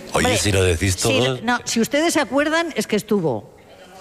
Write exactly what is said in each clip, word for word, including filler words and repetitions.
Oye, Hombre, si lo decís todo... Si, no, si ustedes se acuerdan, es que estuvo.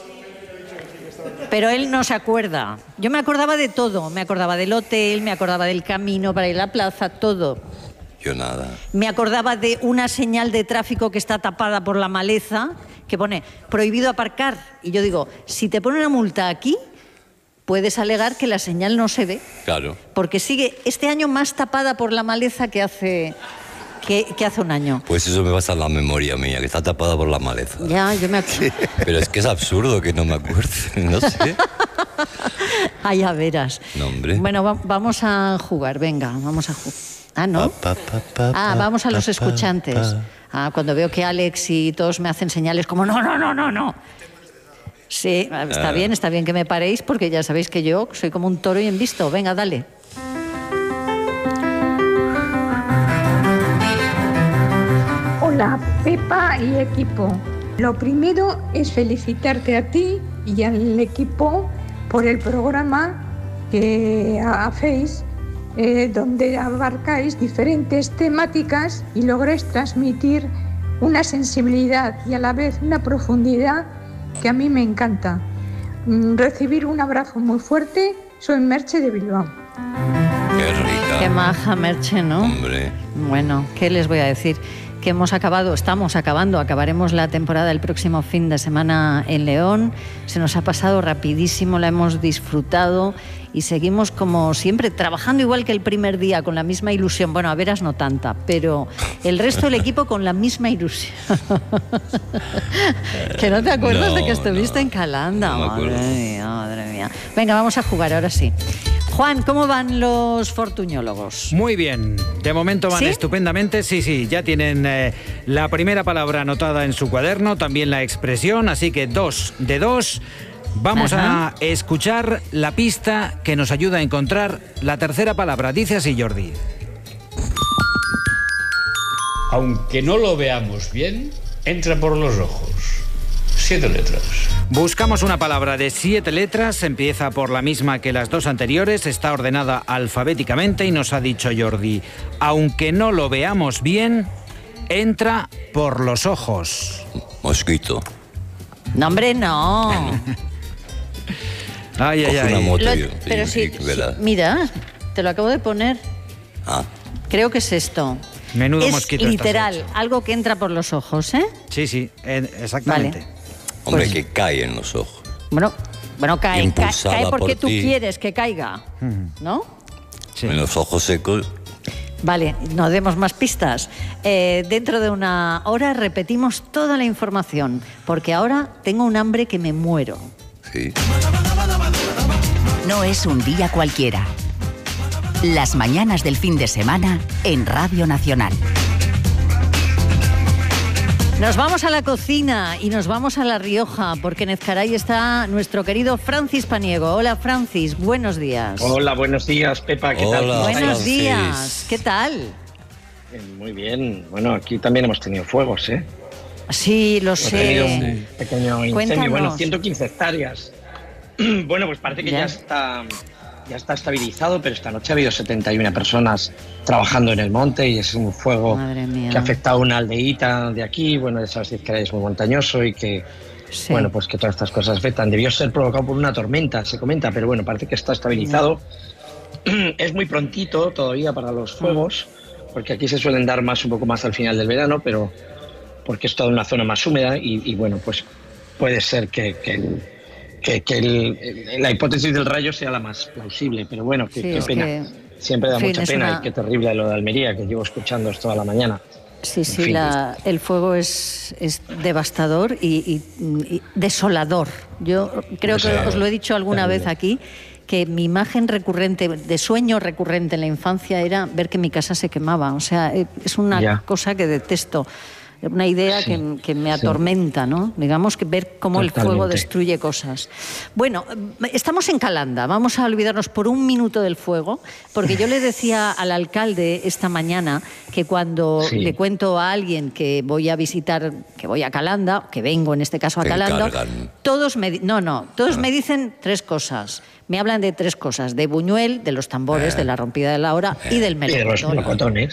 Pero él no se acuerda. Yo me acordaba de todo. Me acordaba del hotel, me acordaba del camino para ir a la plaza, todo. Yo nada. Me acordaba de una señal de tráfico que está tapada por la maleza, que pone prohibido aparcar. Y yo digo, si te ponen una multa aquí, puedes alegar que la señal no se ve. Claro. Porque sigue este año más tapada por la maleza que hace... Que, que hace un año. Pues eso me pasa en la memoria mía, que está tapada por la maleza. Ya, yo me acuerdo. Pero es que es absurdo que no me acuerde, no sé. Ah, ya verás. No, hombre. Bueno, va, vamos a jugar, venga, vamos a jugar. Ah, ¿no? Pa, pa, pa, Ah, vamos a los pa, escuchantes. pa. Ah, cuando veo que Alex y todos me hacen señales como no, no, no, no, no. Sí, está Ah. bien, está bien que me paréis porque ya sabéis que yo soy como un toro y envisto. Venga, dale. Hola, Pepa y equipo. Lo primero es felicitarte a ti y al equipo por el programa que hacéis, eh, donde abarcáis diferentes temáticas y lográis transmitir una sensibilidad y a la vez una profundidad que a mí me encanta. Mm, Recibir un abrazo muy fuerte. Soy Merche de Bilbao. Qué rica. Qué maja, Merche, ¿no? Hombre. Bueno, ¿qué les voy a decir? Que hemos acabado, estamos acabando, acabaremos la temporada el próximo fin de semana en León. Se nos ha pasado rapidísimo, la hemos disfrutado y seguimos como siempre trabajando igual que el primer día, con la misma ilusión. Bueno, a veras no tanta, pero el resto del equipo con la misma ilusión. Que no te acuerdas No, de que estuviste no, en Calanda. no me Madre acuerdo. mía, madre mía. Venga, vamos a jugar ahora sí. Juan, ¿cómo van los fortuñólogos? Muy bien, de momento van ¿Sí? estupendamente, sí, sí, ya tienen eh, la primera palabra anotada en su cuaderno, también la expresión, así que dos de dos. Vamos Ajá. a escuchar la pista que nos ayuda a encontrar la tercera palabra. Dice así, Jordi. Aunque no lo veamos bien, entra por los ojos. Siete letras. Buscamos una palabra de siete letras, empieza por la misma que las dos anteriores, está ordenada alfabéticamente y nos ha dicho Jordi, aunque no lo veamos bien, entra por los ojos. Mosquito. No, hombre, no. Ay, ay, Coge ay. una moto Lo- y- y- pero y- sí, y verás. sí, mira, te lo acabo de poner. Ah, Creo que es esto. Menudo es mosquito estás literal, hecho. algo que entra por los ojos, ¿eh? Sí, sí, eh, exactamente. Vale. hombre, Pues- que cae en los ojos. Bueno, bueno cae, cae, Impulsada cae porque por tú ti. quieres que caiga, ¿no? Sí. En los ojos secos. Vale, no demos más pistas. Eh, dentro de una hora repetimos toda la información, porque ahora tengo un hambre que me muero. Sí. No es un día cualquiera. Las mañanas del fin de semana en Radio Nacional. Nos vamos a la cocina y nos vamos a La Rioja, porque en Ezcaray está nuestro querido Francis Paniego. Hola, Francis, buenos días. Hola, buenos días, Pepa, ¿qué tal? Hola, ¿Cómo Buenos estáis? Francis. días, ¿qué tal? Eh, Muy bien, bueno, aquí también hemos tenido fuegos, ¿eh? Sí, lo Hemos tenido sé. un pequeño incendio, Cuéntanos. bueno, ciento quince hectáreas. Bueno, pues parece que Ya. ya está, ya está estabilizado, pero esta noche ha habido setenta y una personas trabajando en el monte y es un fuego Madre mía. que ha afectado a una aldeíta de aquí, bueno, ya sabes que es muy montañoso y que, Sí. bueno, pues que todas estas cosas afectan. Debió ser provocado por una tormenta, se comenta, pero bueno, parece que está estabilizado. Es muy prontito todavía para los fuegos, porque aquí se suelen dar más un poco más al final del verano, pero porque es toda una zona más húmeda y, y bueno, pues puede ser que, que, el- que- que el- el- la hipótesis del rayo sea la más plausible, pero bueno, que- Sí, qué es pena. que- Siempre da en fin, mucha es pena una- y qué terrible lo de Almería, que llevo escuchando toda la mañana. Sí, sí, fin, la- el fuego es, es devastador y, y- y desolador. Yo creo que Desolador. os lo he dicho alguna Terrible. vez aquí, que mi imagen recurrente, de sueño recurrente en la infancia era ver que mi casa se quemaba. O sea, eh, es una Ya. cosa que detesto. Una idea Sí, que, que me sí. atormenta, ¿no? Digamos que ver cómo el fuego Totalmente. destruye cosas. Bueno, estamos en Calanda, vamos a olvidarnos por un minuto del fuego, porque yo le decía al alcalde esta mañana que cuando Sí. le cuento a alguien que voy a visitar, que voy a Calanda, que vengo en este caso a Te Calanda, encargan. todos me di- no, no, todos Ah. me dicen tres cosas. Me hablan de tres cosas, de Buñuel, de los tambores, Eh. de la rompida de la hora y del Y de los melocotón. melocotones.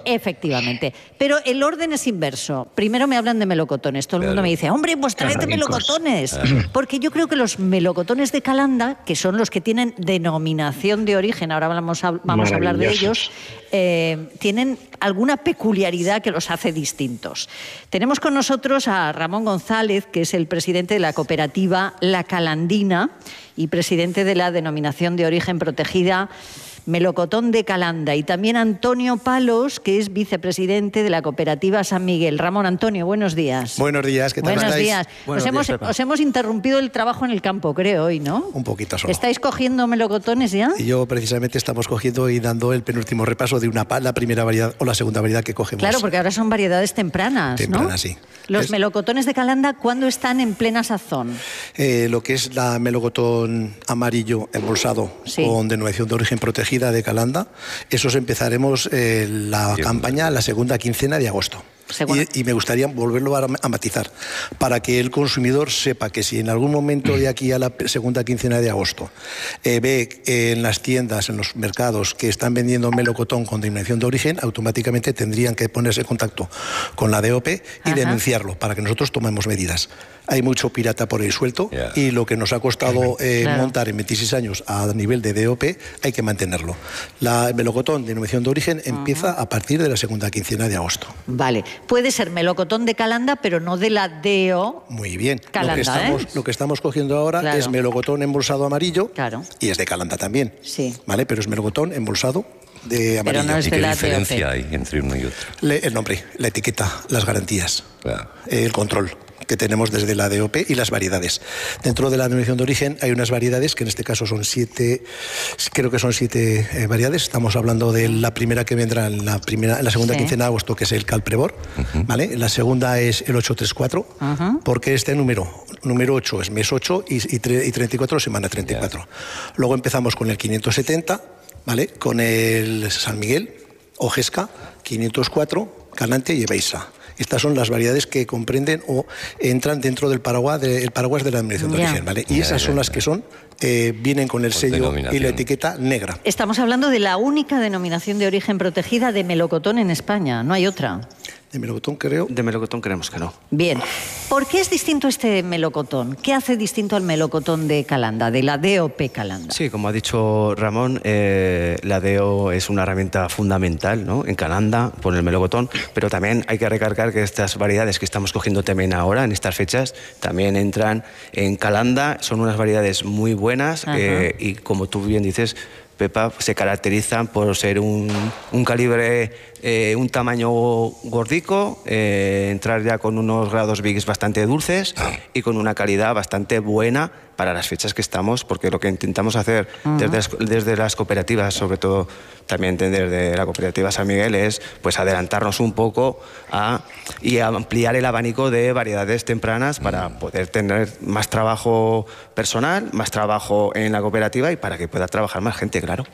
Efectivamente. Pero el orden es inverso. Primero me hablan de melocotones. Todo el mundo me dice, hombre, pues tráete melocotones. Porque yo creo que los melocotones de Calanda, que son los que tienen denominación de origen, ahora vamos a, vamos a hablar de ellos, eh, tienen alguna peculiaridad que los hace distintos. Tenemos con nosotros a Ramón González, que es el presidente de la cooperativa La Calandina y presidente de la denominación de origen protegida Melocotón de Calanda, y también Antonio Palos, que es vicepresidente de la cooperativa San Miguel. Ramón, Antonio, buenos días. Buenos días, ¿qué tal Buenos estáis? días. Buenos os, días, hemos, os hemos interrumpido el trabajo en el campo, creo, hoy, ¿no? Un poquito solo. ¿Estáis cogiendo melocotones ya? Y yo precisamente estamos cogiendo y dando el penúltimo repaso de una la primera variedad o la segunda variedad que cogemos. Claro, porque ahora son variedades tempranas, Tempranas, ¿no? sí. Los es... melocotones de Calanda, ¿cuándo están en plena sazón? Eh, lo que es la melocotón amarillo embolsado sí. con denominación de origen protegida de Calanda, esos empezaremos eh, la Bien, campaña la segunda quincena de agosto. Y, y me gustaría volverlo a, a matizar, para que el consumidor sepa que si en algún momento de aquí a la segunda quincena de agosto eh, ve eh, en las tiendas, en los mercados, que están vendiendo melocotón con denominación de origen, automáticamente tendrían que ponerse en contacto con la D O P y Ajá. denunciarlo, para que nosotros tomemos medidas. Hay mucho pirata por ahí suelto yeah. y lo que nos ha costado eh, claro. montar en veintiséis años a nivel de D O P hay que mantenerlo. La, el melocotón de denominación de origen uh-huh. empieza a partir de la segunda quincena de agosto. Vale. Puede ser melocotón de Calanda, pero no de la D O. Muy bien. Calanda, lo, que estamos, ¿eh? lo que estamos cogiendo ahora claro. es melocotón embolsado amarillo claro. y es de Calanda también. Sí. ¿Vale? Pero es melocotón embolsado de amarillo. Pero no es ¿Y de qué la diferencia D O P? hay entre uno y otro? Le, el nombre, la etiqueta, las garantías, claro. eh, el control que tenemos desde la D O P y las variedades. Dentro de la denominación de origen hay unas variedades que en este caso son siete, creo que son siete eh, variedades. Estamos hablando de la primera que vendrá en la, primera, en la segunda sí. quincena de agosto, que es el Calprevor. Uh-huh. ¿Vale? La segunda es el ocho tres cuatro, uh-huh. porque este número, número ocho es mes ocho y, y, y treinta y cuatro semana treinta y cuatro. Yeah. Luego empezamos con el quinientos setenta, ¿vale? Con el San Miguel, Ojesca, quinientos cuatro, Calante y Ebeiza. Estas son las variedades que comprenden o entran dentro del paraguas de, el paraguas de la denominación de yeah. origen, ¿vale? Y yeah, esas yeah, son yeah. las que son eh, vienen con el Por sello y la etiqueta negra. Estamos hablando de la única denominación de origen protegida de melocotón en España, no hay otra. De melocotón creo. De melocotón creemos que no. Bien. ¿Por qué es distinto este melocotón? ¿Qué hace distinto al melocotón de Calanda, de la D O P Calanda? Sí, como ha dicho Ramón, eh, la D O es una herramienta fundamental, ¿no? En Calanda, por el melocotón, pero también hay que recargar que estas variedades que estamos cogiendo también ahora, en estas fechas, también entran en Calanda. Son unas variedades muy buenas eh, y, como tú bien dices, Pepa, se caracterizan por ser un, un calibre, eh, un tamaño gordico, eh, entrar ya con unos grados V I X bastante dulces y con una calidad bastante buena para las fechas que estamos, porque lo que intentamos hacer uh-huh. desde, las, desde las cooperativas, sobre todo también desde la cooperativa San Miguel, es pues adelantarnos un poco a, y a ampliar el abanico de variedades tempranas para uh-huh. poder tener más trabajo personal, más trabajo en la cooperativa y para que pueda trabajar más gente, claro.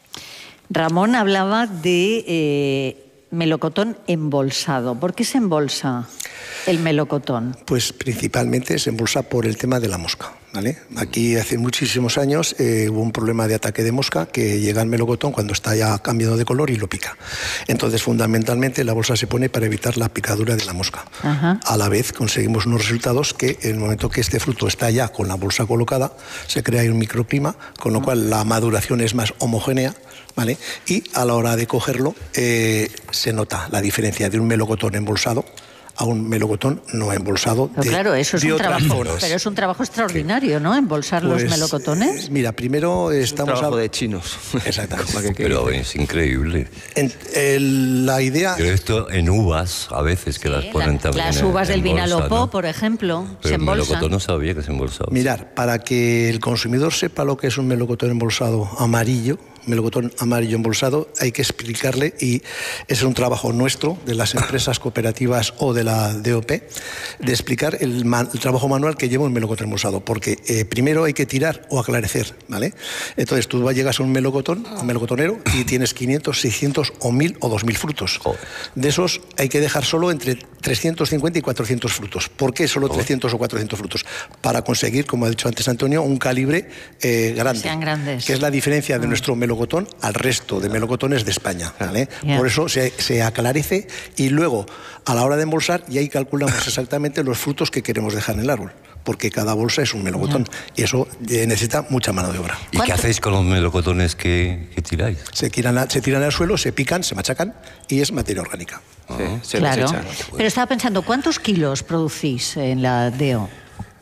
Ramón hablaba de eh, melocotón embolsado. ¿Por qué se embolsa el melocotón? Pues principalmente se embolsa por el tema de la mosca, ¿vale? Aquí hace muchísimos años eh, hubo un problema de ataque de mosca que llega al melocotón cuando está ya cambiando de color y lo pica. Entonces, fundamentalmente, la bolsa se pone para evitar la picadura de la mosca. Ajá. A la vez, conseguimos unos resultados que en el momento que este fruto está ya con la bolsa colocada, se crea un microclima, con lo cual la maduración es más homogénea, ¿vale? Y a la hora de cogerlo, eh, se nota la diferencia de un melocotón embolsado a un melocotón no embolsado. Pero de, claro, eso es de un otras trabajo, zonas. Pero es un trabajo extraordinario, ¿no? Embolsar pues, los melocotones. Mira, primero es estamos un trabajo a... de chinos. Exactamente. Pero es increíble. En, el, la idea. Pero esto en uvas a veces que sí, las ponen la, también. Las uvas en, del en bolsa, Vinalopó, ¿no? por ejemplo, pero se embolsan. embolsan. El melocotón no sabía que se embolsaba. Mirar, para que el consumidor sepa lo que es un melocotón embolsado amarillo, melocotón amarillo embolsado, hay que explicarle, y es un trabajo nuestro, de las empresas cooperativas o de la D O P, de explicar el, man, el trabajo manual que lleva un melocotón embolsado, porque eh, primero hay que tirar o aclarecer, ¿vale? Entonces tú llegas a un melocotón, a un melocotonero, y tienes quinientos, seiscientos o mil o dos mil frutos. Joder. De esos hay que dejar solo entre trescientos cincuenta y cuatrocientos frutos. ¿Por qué solo Joder. trescientos o cuatrocientos frutos? Para conseguir, como ha dicho antes Antonio, un calibre eh, grande. Sean grandes. Que es la diferencia de nuestro melocotón melocotón al resto de melocotones de España, ¿vale? Yeah. Por eso se, se aclarece y luego a la hora de embolsar y ahí calculamos exactamente los frutos que queremos dejar en el árbol, porque cada bolsa es un melocotón y eso eh, necesita mucha mano de obra. ¿Y qué hacéis con los melocotones que, que tiráis? Se tiran, a, se tiran al suelo, se pican, se machacan y es materia orgánica. Sí, se Claro. desecha. Pero estaba pensando, ¿cuántos kilos producís en la D O?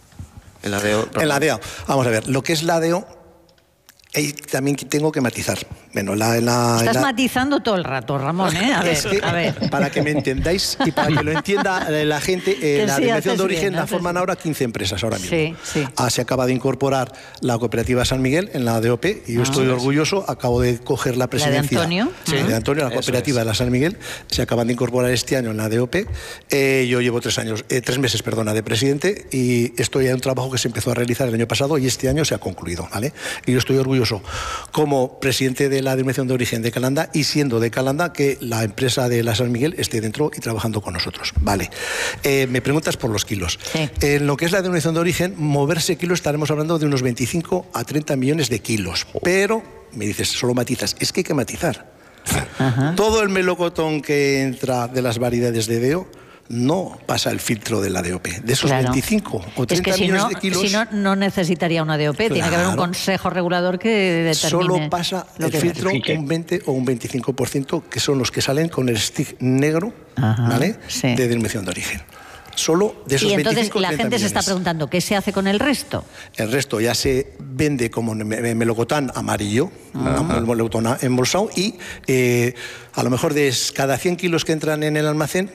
En la D O. En la D O, vamos a ver, lo que es la D O, ahí también tengo que matizar. Bueno, la, la, Estás la... matizando todo el rato, Ramón, ¿eh? A ver, Es que, a ver. para que me entendáis y para que lo entienda la gente, eh, Que la sí, denominación haces de origen bien, la haces forman bien. ahora quince empresas ahora mismo. Sí, sí. Ah, se acaba de incorporar la cooperativa San Miguel en la D O P y yo Ah. estoy orgulloso, acabo de coger la presidencia. Antonio? Sí, Ah. de Antonio, la Eso cooperativa es. de la San Miguel, se acaban de incorporar este año en la D O P. Eh, yo llevo tres años, eh, tres meses, perdona, de presidente y estoy en un trabajo que se empezó a realizar el año pasado y este año se ha concluido, ¿vale? Y yo estoy orgulloso como presidente de la denominación de origen de Calanda y siendo de Calanda que la empresa de la San Miguel esté dentro y trabajando con nosotros. Vale. Eh, me preguntas por los kilos. Sí. En lo que es la denominación de origen, moverse kilos estaremos hablando de unos veinticinco a treinta millones de kilos. Pero, me dices, solo matizas. Es que hay que matizar. Ajá. Todo el melocotón que entra de las variedades de D O no pasa el filtro de la D O P. De esos Claro. veinticinco o Es treinta que si millones no, de kilos... si no, no necesitaría una D O P. Tiene que haber un Claro. consejo regulador que determine. Solo pasa lo el que filtro verifique. un veinte o un veinticinco por ciento, que son los que salen con el stick negro, Ajá, ¿vale? sí. De denominación de origen. Solo de esos Y entonces veinticinco la treinta gente se está millones. preguntando, ¿qué se hace con el resto? El resto ya se vende como me- melocotán amarillo, el melocotón embolsado, y eh, a lo mejor de cada cien kilos que entran en el almacén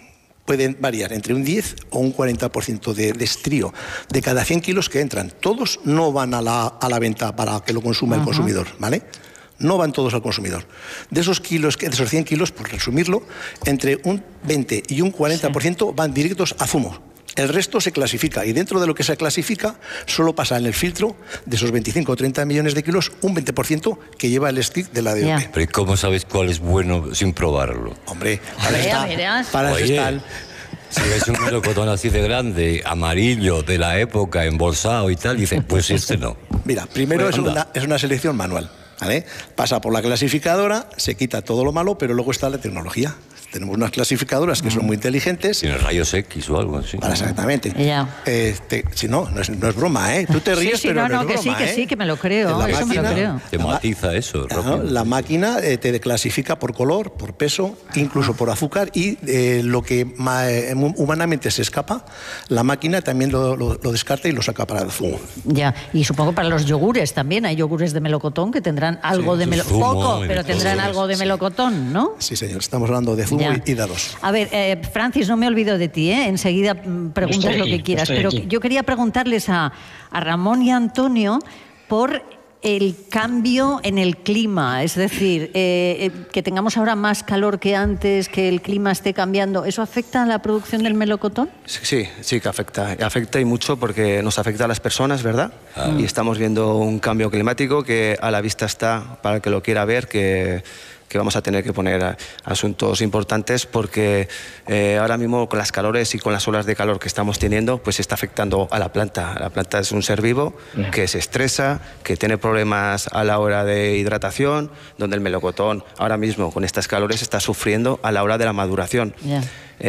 pueden variar entre un diez o un cuarenta por ciento de, de estrío. De cada cien kilos que entran, todos no van a la, a la venta para que lo consuma el consumidor, ¿vale? No van todos al consumidor. De esos kilos, de esos cien kilos, por resumirlo, entre un veinte y un cuarenta por ciento van directos a zumo. El resto se clasifica y dentro de lo que se clasifica solo pasa en el filtro de esos veinticinco o treinta millones de kilos un veinte por ciento que lleva el stick de la D O P. Ya. Pero ¿y cómo sabéis cuál es bueno sin probarlo? Hombre, para Hombre, eso ya verás. está, para eso Oye, está el- si ves un melocotón así de grande, amarillo, de la época, embolsado y tal, dices, pues este no. Mira, primero Pues es anda. una, es una selección manual, ¿vale? Pasa por la clasificadora, se quita todo lo malo, pero luego está la tecnología. Tenemos unas clasificadoras que son muy inteligentes. Tiene rayos X o algo así. Para exactamente. Ya. Este, si no, no es, no es broma, ¿eh? Tú te ríes, Sí, sí, pero no, no, no, es que broma, sí, que ¿eh? sí, que me lo creo, La eso me lo máquina- creo. Te la ma- matiza eso, Ajá, rápido. la máquina eh, te clasifica por color, por peso, incluso por azúcar y eh, lo que ma- eh, humanamente se escapa, la máquina también lo, lo- lo descarta y lo saca para el zumo. Ya, y supongo para los yogures también. Hay yogures de melocotón que tendrán algo Sí, de su melocotón. zumo Poco, y pero de tendrán todo, algo de sí. melocotón, ¿no? Sí, señor, estamos hablando de zumo Ya. y, y dados. A ver, eh, Francis, no me olvido de ti, ¿eh? Enseguida mm, preguntas Estoy lo aquí, que quieras. estoy Pero aquí. yo quería preguntarles a, a Ramón y a Antonio por el cambio en el clima. Es decir, eh, eh, que tengamos ahora más calor que antes, que el clima esté cambiando. ¿Eso afecta a la producción del melocotón? Sí, sí, sí que afecta. Afecta y mucho porque nos afecta a las personas, ¿verdad? Y estamos viendo un cambio climático que a la vista está, para el que lo quiera ver, que, que vamos a tener que poner a- asuntos importantes porque eh, ahora mismo con las calores y con las olas de calor que estamos teniendo, pues está afectando a la planta. La planta es un ser vivo que se estresa, que tiene problemas a la hora de hidratación, donde el melocotón ahora mismo con estas calores está sufriendo a la hora de la maduración. Ya.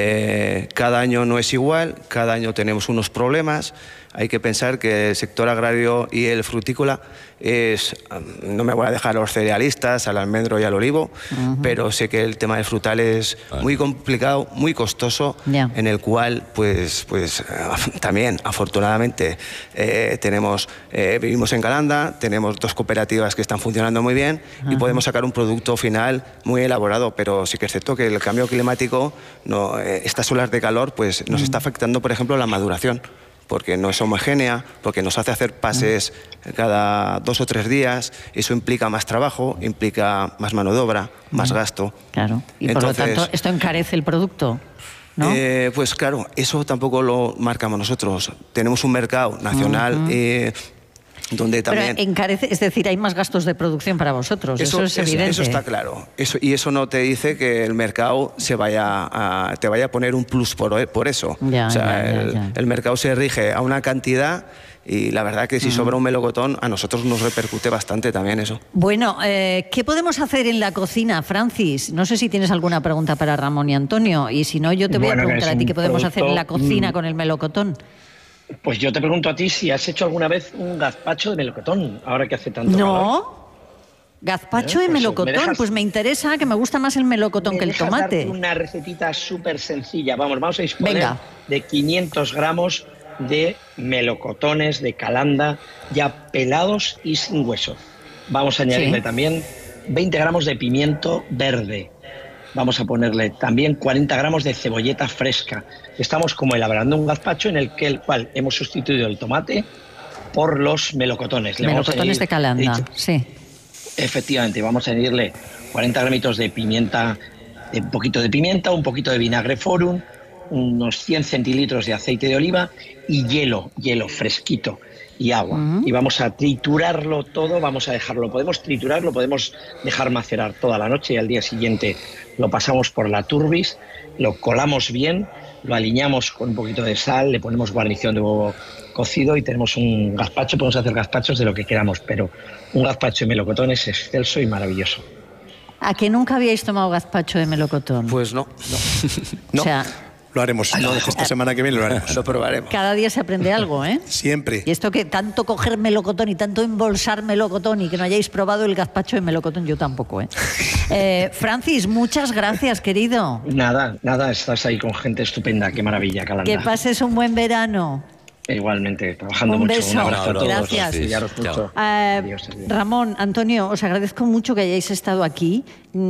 Eh, cada año no es igual, cada año tenemos unos problemas. Hay que pensar que el sector agrario y el frutícola es, no me voy a dejar a los cerealistas, al almendro y al olivo, uh-huh. pero sé que el tema del frutal es vale. muy complicado, muy costoso, yeah. en el cual, pues, pues también, afortunadamente, eh, tenemos, eh, vivimos en Calanda, tenemos dos cooperativas que están funcionando muy bien uh-huh. y podemos sacar un producto final muy elaborado, pero sí que es cierto que el cambio climático, no, eh, estas olas de calor, pues nos uh-huh. está afectando, por ejemplo, la maduración, porque no es homogénea, porque nos hace hacer pases cada dos o tres días. Eso implica más trabajo, implica más mano de obra, más gasto. Claro, y Entonces, por lo tanto esto encarece el producto, ¿no? Eh, pues claro, eso tampoco lo marcamos nosotros. Tenemos un mercado nacional uh-huh. eh, donde también... Pero encarece, es decir, hay más gastos de producción para vosotros, eso, eso es evidente. Eso está claro. Eso, y eso no te dice que el mercado se vaya a, te vaya a poner un plus por, por eso. Ya, o sea, ya, ya, el, ya. el mercado se rige a una cantidad y la verdad que si sobra un melocotón, a nosotros nos repercute bastante también eso. Bueno, eh, ¿qué podemos hacer en la cocina, Francis? No sé si tienes alguna pregunta para Ramón y Antonio, y si no, yo te voy bueno, a preguntar a ti qué podemos producto, hacer en la cocina mmm, con el melocotón. Pues yo te pregunto a ti si has hecho alguna vez un gazpacho de melocotón, ahora que hace tanto calor. No. Gazpacho de melocotón, me dejas, pues me interesa, que me gusta más el melocotón que el tomate. Una recetita súper sencilla. Vamos, vamos a disponer Venga. de quinientos gramos de melocotones de Calanda ya pelados y sin hueso. Vamos a añadirle sí. también veinte gramos de pimiento verde. Vamos a ponerle también cuarenta gramos de cebolleta fresca. Estamos como elaborando un gazpacho en el, que, el cual hemos sustituido el tomate por los melocotones. Le melocotones añadir, de Calanda, dicho, sí. Efectivamente, vamos a añadirle cuarenta gramitos de pimienta, de un poquito de pimienta, un poquito de vinagre Forum, unos cien centilitros de aceite de oliva y hielo, hielo fresquito y agua. Uh-huh. Y vamos a triturarlo todo, vamos a dejarlo, podemos triturar, lo podemos dejar macerar toda la noche y al día siguiente lo pasamos por la turbis, lo colamos bien, lo aliñamos con un poquito de sal, le ponemos guarnición de huevo cocido y tenemos un gazpacho. Podemos hacer gazpachos de lo que queramos, pero un gazpacho de melocotón es excelso y maravilloso. ¿A que nunca habíais tomado gazpacho de melocotón? Pues no, no. no. O sea, lo haremos. No, esta semana que viene lo haremos. Lo probaremos. Cada día se aprende algo, ¿eh? Siempre. Y esto que tanto coger melocotón y tanto embolsar melocotón y que no hayáis probado el gazpacho de melocotón, yo tampoco, ¿eh? eh Francis, muchas gracias, querido. Nada, nada, estás ahí con gente estupenda. Qué maravilla, Calanda. Que pases un buen verano. Igualmente, trabajando un mucho. Beso. Un abrazo a todos. Gracias. Sí, mucho. Uh, adiós, adiós. Ramón, Antonio, os agradezco mucho que hayáis estado aquí.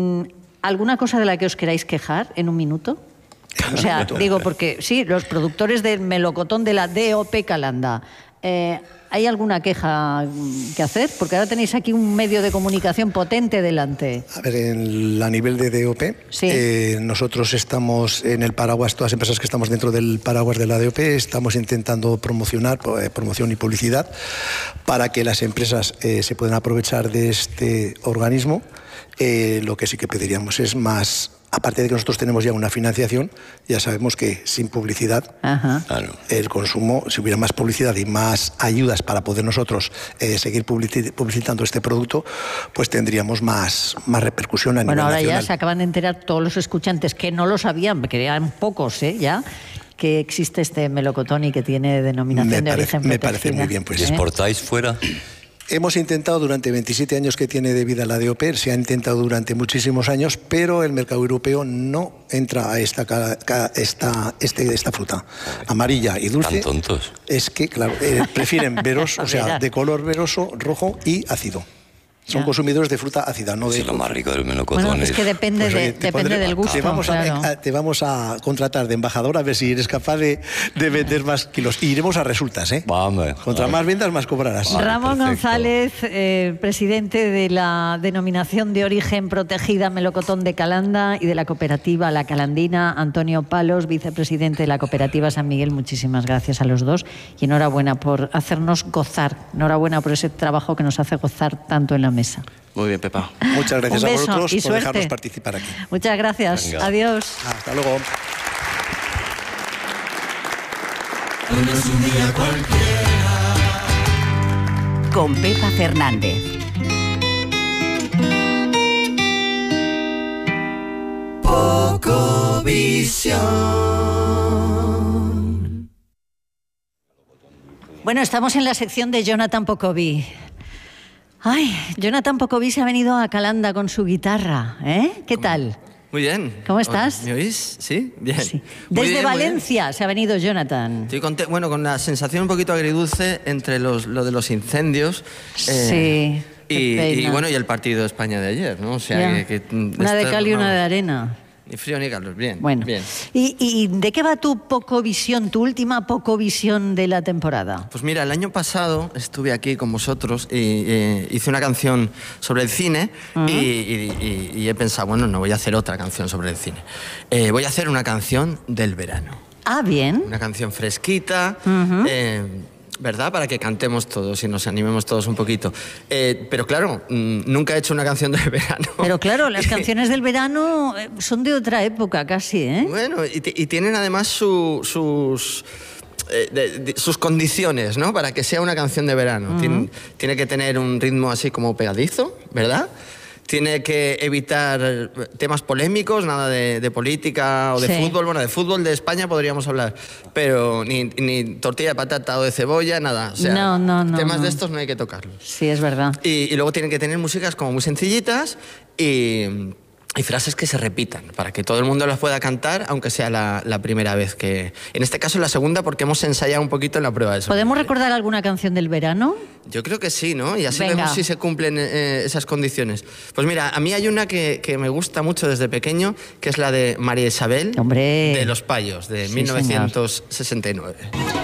¿Alguna cosa de la que os queráis quejar en un minuto? O sea, digo, porque sí, los productores del melocotón de la D O P Calanda, eh, ¿hay alguna queja que hacer? Porque ahora tenéis aquí un medio de comunicación potente delante. A ver, en, a nivel de D O P, sí. eh, nosotros estamos en el paraguas, todas las empresas que estamos dentro del paraguas de la D O P, estamos intentando promocionar, eh, promoción y publicidad, para que las empresas eh, se puedan aprovechar de este organismo. Eh, lo que sí que pediríamos es más... Aparte de que nosotros tenemos ya una financiación, ya sabemos que sin publicidad, Ajá. el consumo, si hubiera más publicidad y más ayudas para poder nosotros eh, seguir publicitando este producto, pues tendríamos más, más repercusión a bueno, nivel ahora nacional. Bueno, ahora ya se acaban de enterar todos los escuchantes que no lo sabían, que eran pocos, ¿eh? Ya, que existe este melocotón y que tiene denominación me de parece, origen Me protegida. parece muy bien. Pues. ¿Y exportáis fuera? Hemos intentado durante veintisiete años que tiene de vida la D O P, se ha intentado durante muchísimos años, pero el mercado europeo no entra a esta, esta, este, esta fruta amarilla y dulce. ¿Tan tontos? Es que, claro, eh, prefieren veroso, o sea, de color veroso, rojo y ácido. Son ya. consumidores de fruta ácida, no de... Es lo más rico del melocotón. Bueno, es que depende, pues, oye, de, depende pondré, del gusto. Te vamos, claro. a, te vamos a contratar de embajador a ver si eres capaz de, de vender más kilos. Y iremos a resultas, ¿eh? Vamos. Contra vamos. más ventas, más cobrarás. Vale, Ramón perfecto. González, eh, presidente de la denominación de origen protegida Melocotón de Calanda y de la cooperativa La Calandina. Antonio Palos, vicepresidente de la cooperativa San Miguel. Muchísimas gracias a los dos y enhorabuena por hacernos gozar. Enhorabuena por ese trabajo que nos hace gozar tanto en la mesa. Muy bien, Pepa. Muchas gracias a vosotros por suerte. dejarnos participar aquí. Muchas gracias. Venga. Adiós. Hasta luego. Un día cualquiera. Con Pepa Fernández. Poco visión. Bueno, estamos en la sección de Jonathan Pocoví. Ay, Jonathan Pocoví se ha venido a Calanda con su guitarra, ¿eh? ¿Qué tal? Muy bien. ¿Cómo estás? ¿Me oís? ¿Sí? Bien. Sí. Desde bien, Valencia se ha venido Jonathan. Estoy con, bueno, con la sensación un poquito agridulce entre los, lo de los incendios. Eh, sí. Y, y bueno, y el partido de España de ayer, ¿no? O sea, que, que, una de cal y una de arena. Ni frío ni calor, bien. Bueno. Bien. ¿Y, ¿Y de qué va tu Pocovisión, tu última Pocovisión de la temporada? Pues mira, el año pasado estuve aquí con vosotros y eh, hice una canción sobre el cine uh-huh. y, y, y, y he pensado, bueno, no voy a hacer otra canción sobre el cine. Eh, voy a hacer una canción del verano. Ah, bien. Una canción fresquita, uh-huh. eh, ¿verdad? Para que cantemos todos y nos animemos todos un poquito. Eh, pero claro, mmm, nunca he hecho una canción del verano. Pero claro, las canciones del verano son de otra época casi, ¿eh? Bueno, y, y tienen además su, sus... eh, de, de, sus condiciones, ¿no? Para que sea una canción de verano. Uh-huh. Tien, tiene que tener un ritmo así como pegadizo, ¿verdad? Tiene que evitar temas polémicos, nada de, de política o de sí. fútbol. Bueno, de fútbol de España podríamos hablar, pero ni, ni tortilla de patata o de cebolla, nada. O sea, no, no, no, temas no. de estos no hay que tocarlos. Sí, es verdad. Y, y luego tienen que tener músicas como muy sencillitas y... y frases que se repitan, para que todo el mundo las pueda cantar, aunque sea la, la primera vez que... En este caso la segunda, porque hemos ensayado un poquito en la prueba de sonido. ¿Podemos recordar alguna canción del verano? Yo creo que sí, ¿no? Y así Venga. vemos si se cumplen eh, esas condiciones. Pues mira, a mí hay una que, que me gusta mucho desde pequeño, que es la de María Isabel, Hombre. de Los Payos, de Sí, mil novecientos sesenta y nueve. Señor.